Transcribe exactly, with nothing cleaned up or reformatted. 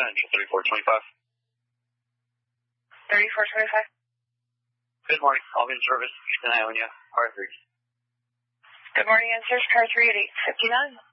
Central, thirty-four twenty-five. thirty-four twenty-five. Good morning. I'll be in service. Eastern Ionia, R three. Good morning, answers, car three at eight fifty-nine.